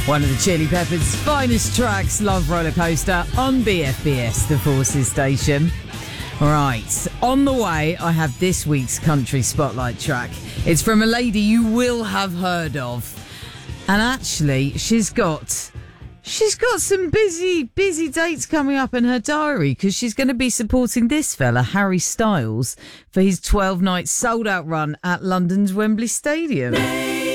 One of the Chili Peppers' finest tracks, Love Roller Coaster, on BFBS, the Forces station. Right, on the way, I have this week's country spotlight track. It's from a lady you will have heard of. And actually, she's got some busy dates coming up in her diary, because she's going to be supporting this fella, Harry Styles, for his 12-night sold-out run at London's Wembley Stadium.